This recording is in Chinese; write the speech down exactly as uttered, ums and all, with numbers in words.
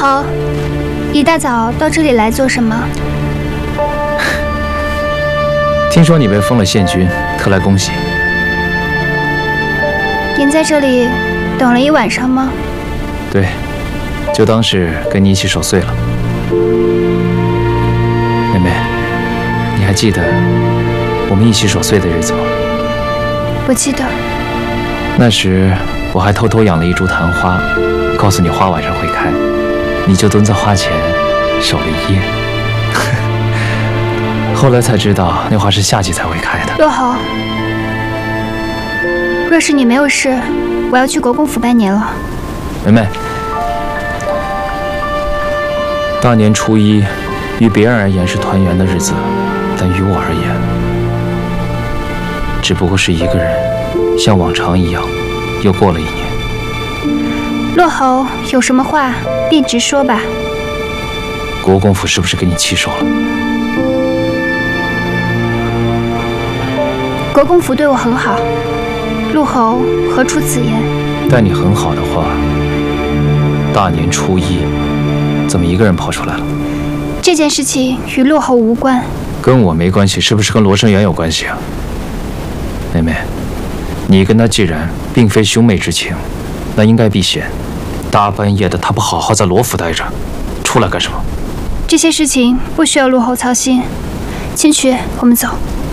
豪，一大早到这里来做什么？ 听说你被封了县君，特来恭喜。 您在这里等了一晚上吗？ 对，就当是跟你一起守岁了。妹妹，你还记得我们一起守岁的日子吗？ 不记得。 那时我还偷偷养了一株昙花，告诉你花晚上会开，你就蹲在花前守了一夜。后来才知道那花是夏季才会开的。 洛侯，若是你没有事，我要去国公府拜年了。 妹妹，大年初一于别人而言是团圆的日子，但于我而言，只不过是一个人像往常一样又过了一年。 洛侯，有什么话便直说吧。 国公府是不是给你气受了？ 国公府对我很好，陆侯何出此言？ 待你很好的话，大年初一怎么一个人跑出来了？ 这件事情与陆侯无关， 跟我没关系，是不是跟罗生源有关系啊？妹妹，你跟他既然并非兄妹之情，那应该避嫌。大半夜的，他不好好在罗府待着，出来干什么？ 这些事情不需要陆侯操心。青渠，我们走。